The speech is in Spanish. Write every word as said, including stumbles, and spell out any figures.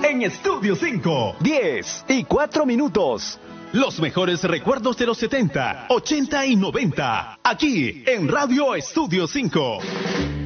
en Estudio cinco. diez y cuatro minutos. Los mejores recuerdos de los setenta, ochenta y noventa. Aquí en Radio Estudio cinco.